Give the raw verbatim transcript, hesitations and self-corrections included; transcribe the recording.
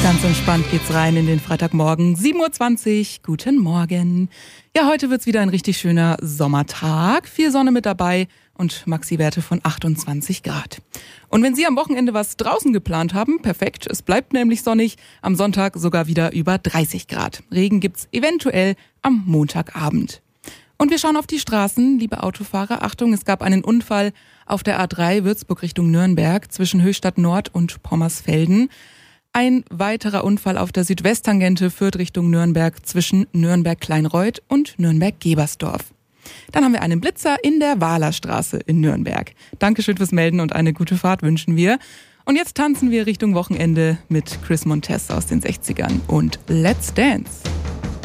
Ganz entspannt geht's rein in den Freitagmorgen, sieben Uhr zwanzig. Guten Morgen. Ja, heute wird's wieder ein richtig schöner Sommertag. Viel Sonne mit dabei und Maxi-Werte von achtundzwanzig Grad. Und wenn Sie am Wochenende was draußen geplant haben, perfekt. Es bleibt nämlich sonnig. Am Sonntag sogar wieder über dreißig Grad. Regen gibt's eventuell am Montagabend. Und wir schauen auf die Straßen, liebe Autofahrer. Achtung, es gab einen Unfall auf der A drei Würzburg Richtung Nürnberg zwischen Höchstadt Nord und Pommersfelden. Ein weiterer Unfall auf der Südwesttangente führt Richtung Nürnberg zwischen Nürnberg-Kleinreuth und Nürnberg-Gebersdorf. Dann haben wir einen Blitzer in der Wahlerstraße in Nürnberg. Dankeschön fürs Melden und eine gute Fahrt wünschen wir. Und jetzt tanzen wir Richtung Wochenende mit Chris Montez aus den sechzigern und Let's Dance.